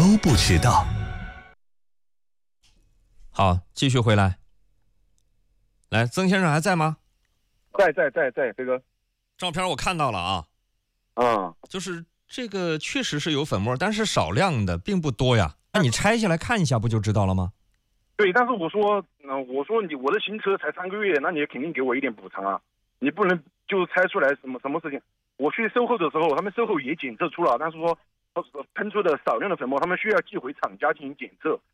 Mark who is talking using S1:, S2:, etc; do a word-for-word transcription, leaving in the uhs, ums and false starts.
S1: 都不知道。
S2: 好，继续回来。来，曾先生还在吗？
S3: 在在在在，飞哥。
S2: 照片我看到了啊。
S3: 嗯，
S2: 就是这个确实是有粉末，但是少量的，并不多呀。那你拆下来看一下，不就知道了吗？
S3: 对，但是我说，嗯、呃，我说你我的新车才三个月，那你也肯定给我一点补偿啊，你不能就拆出来什么什么事情。我去售后的时候，他们售后也检测出了，但是说喷出的少量的粉末，他们需要寄回厂家进行检测。